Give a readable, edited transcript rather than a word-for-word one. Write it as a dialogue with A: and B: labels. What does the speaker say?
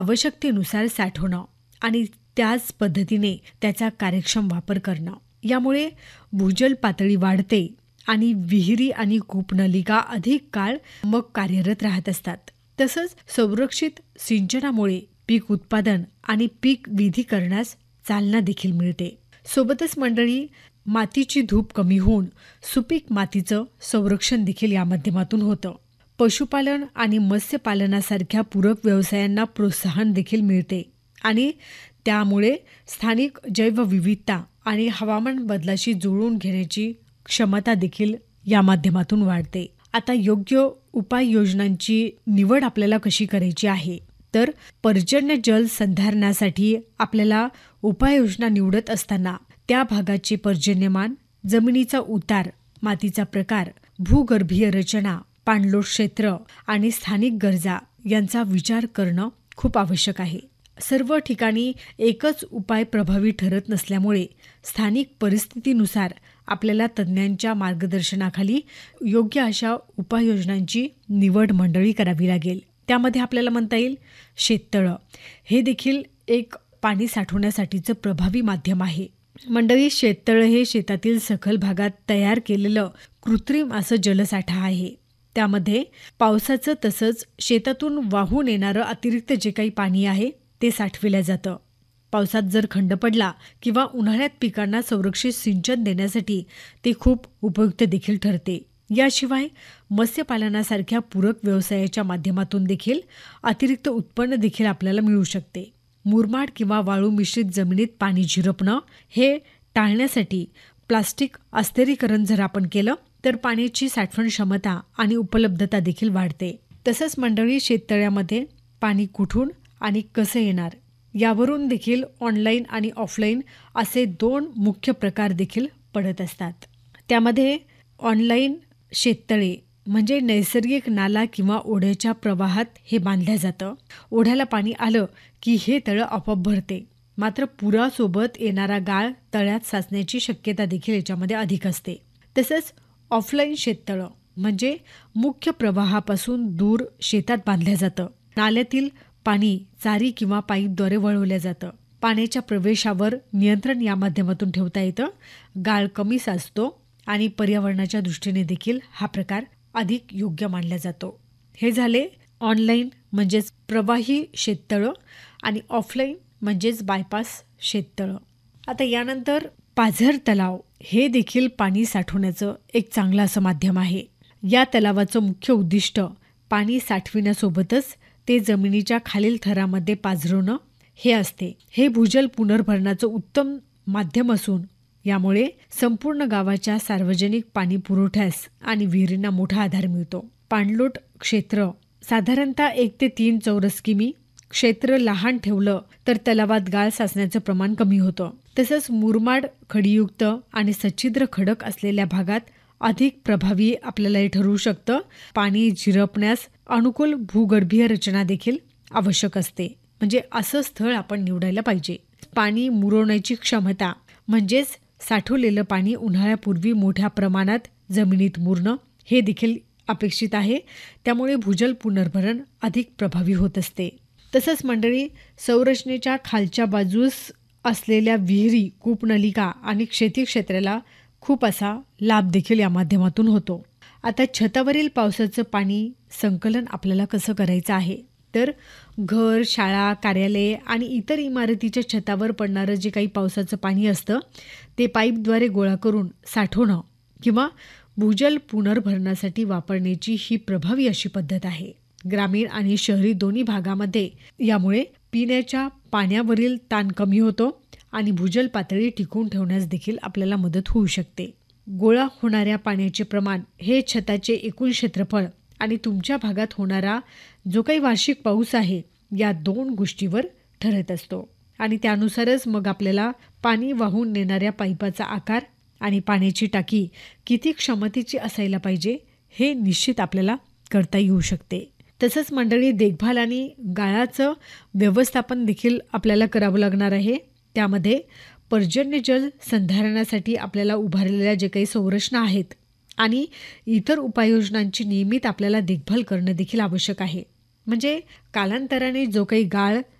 A: आवश्यकतेनुसार साठवणं आणि त्याच पद्धतीने त्याचा कार्यक्षम वापर करणं, यामुळे भूजल पातळी वाढते आणि विहिरी आणि कूपनलिका अधिक काळ मग कार्यरत राहत असतात. तसंच संरक्षित सिंचनामुळे पीक उत्पादन आणि पीक विधी करण्यास चालना देखील मिळते. सोबतच मंडळी, मातीची धूप कमी होऊन सुपीक मातीचं संरक्षण देखील या माध्यमातून होतं. पशुपालन आणि मत्स्यपालनासारख्या पूरक व्यवसायांना प्रोत्साहन देखील मिळते आणि त्यामुळे स्थानिक जैवविविधता आणि हवामान बदलाशी जुळवून घेण्याची क्षमता देखील या माध्यमातून वाढते. आता योग्य उपाययोजनांची निवड आपल्याला कशी करायची आहे, तर पर्जन्य जल संधारणासाठी आपल्याला उपाययोजना निवडत असताना त्या भागाचे पर्जन्यमान, जमिनीचा उतार, मातीचा प्रकार, भूगर्भीय रचना, पाणलोट क्षेत्र आणि स्थानिक गरजा यांचा विचार करणं खूप आवश्यक आहे. सर्व ठिकाणी एकच उपाय प्रभावी ठरत नसल्यामुळे स्थानिक परिस्थितीनुसार आपल्याला तज्ज्ञांच्या मार्गदर्शनाखाली योग्य अशा उपाययोजनांची निवड मंडळी करावी लागेल. त्यामध्ये आपल्याला म्हणता येईल शेततळं हे देखील एक पाणी साठवण्यासाठीचं प्रभावी माध्यम आहे. मंडळी, शेततळं हे शेतातील सखल भागात तयार केलेलं कृत्रिम असं जलसाठा आहे. त्यामध्ये पावसाचं तसंच शेतातून वाहून येणारं अतिरिक्त जे काही पाणी आहे ते साठविलं जातं. पावसात जर खंड पडला किंवा उन्हाळ्यात पिकांना संरक्षित सिंचन देण्यासाठी ते खूप उपयुक्त देखील ठरते. याशिवाय मत्स्यपालनासारख्या पूरक व्यवसायाच्या माध्यमातून देखील अतिरिक्त उत्पन्न देखील आपल्याला मिळू शकते. मुरमाड किंवा वाळू मिश्रित जमिनीत पाणी झिरपणं हे टाळण्यासाठी प्लास्टिक अस्थिरीकरण जर आपण केलं तर पाण्याची साठवण क्षमता आणि उपलब्धता देखील वाढते. तसंच मंडळी, शेततळ्यामध्ये पाणी कुठून आणि कसं येणार यावरून देखील ऑनलाईन आणि ऑफलाईन असे 2 मुख्य प्रकार देखील पडत असतात. त्यामध्ये ऑनलाईन शेततळे म्हणजे नैसर्गिक नाला किंवा ओढ्याच्या प्रवाहात हे बांधलं जातं. ओढ्याला पाणी आलं की हे तळं आपोआप भरते. मात्र पुरासोबत येणारा गाळ तळ्यात साचण्याची शक्यता देखील याच्यामध्ये अधिक असते. तसंच ऑफलाईन शेततळं म्हणजे मुख्य प्रवाहापासून दूर शेतात बांधलं जातं. नाल्यातील पाणी चारी किंवा पाईपद्वारे वळवलं जातं. पाण्याच्या प्रवेशावर नियंत्रण या माध्यमातून ठेवता येतं. गाळ कमी साचतो आणि पर्यावरणाच्या दृष्टीने देखील हा प्रकार अधिक योग्य मानला जातो. हे झाले ऑनलाईन म्हणजेच प्रवाही शेततळं आणि ऑफलाईन म्हणजेच बायपास शेततळं. आता यानंतर पाझर तलाव हे देखील पाणी साठवण्याचं एक चांगलं असं माध्यम आहे. या तलावाचं मुख्य उद्दिष्ट पाणी साठविण्यासोबतच ते जमिनीच्या खालील थरामध्ये पाझरवणं हे असते. हे भूजल पुनर्भरणाचं उत्तम माध्यम असून यामुळे संपूर्ण गावाच्या सार्वजनिक पाणी पुरवठ्यास आणि विहिरींना मोठा आधार मिळतो. पाणलोट क्षेत्र साधारणतः 1 ते 3 चौरस किमी क्षेत्र लहान ठेवलं तर तलावात गाळ साचण्याचं प्रमाण कमी होतं. तसंच मुरमाड, खडीयुक्त आणि सच्छिद्र खडक असलेल्या भागात अधिक प्रभावी आपल्याला हे ठरवू शकतं. पाणी झिरपण्यास अनुकूल भूगर्भीय रचना देखील आवश्यक असते. म्हणजे असं स्थळ आपण निवडायला पाहिजे. पाणी मुरवण्याची क्षमता म्हणजेच साठवलेलं पाणी उन्हाळ्यापूर्वी मोठ्या प्रमाणात जमिनीत मुरणं हे देखील अपेक्षित आहे. त्यामुळे भूजल पुनर्भरण अधिक प्रभावी होत असते. तसंच मंडळी, संरचनेच्या खालच्या बाजूस असलेल्या विहिरी, कूपनलिका आणि शेतीक्षेत्राला खूप असा लाभ देखील या माध्यमातून होतो. आता छतावरील पावसाचं पाणी संकलन आपल्याला कसं करायचं आहे, तर घर, शाळा, कार्यालय आणि इतर इमारतीच्या छतावर पडणारं जे काही पावसाचं पाणी असतं ते पाईपद्वारे गोळा करून साठवणं किंवा भूजल पुनर्भरणासाठी वापरण्याची ही प्रभावी अशी पद्धत आहे. ग्रामीण आणि शहरी दोन्ही भागामध्ये यामुळे पिण्याच्या पाण्यावरील ताण कमी होतो आणि भूजल पातळी टिकवून ठेवण्यास देखील आपल्याला मदत होऊ शकते. गोळा होणाऱ्या पाण्याचे प्रमाण हे छताचे एकूण क्षेत्रफळ आणि तुमच्या भागात होणारा जो काही वार्षिक पाऊस आहे या 2 गोष्टीवर ठरत असतो आणि त्यानुसारच मग आपल्याला पाणी वाहून नेणाऱ्या पाईपाचा आकार आणि पाण्याची टाकी किती क्षमतेची असायला पाहिजे हे निश्चित आपल्याला करता येऊ शकते. तसंच मंडळी, देखभाल आणि गाळाचं व्यवस्थापन देखील आपल्याला करावं लागणार आहे. त्यामध्ये पर्जन्य जल संधारणासाठी आपल्याला उभारलेल्या जे काही संरचना आहेत आणि इतर उपाययोजनांची नियमित आपल्याला देखभाल करणं देखील आवश्यक आहे. म्हणजे कालांतराने जो काही गाळ